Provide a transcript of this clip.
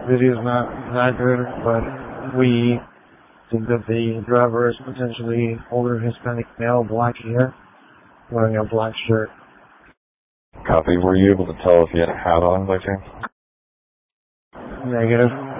Video is not that good, but we think that the driver is potentially older Hispanic male, black hair, wearing a black shirt. Copy. Were you able to tell if he had a hat on by chance? Negative.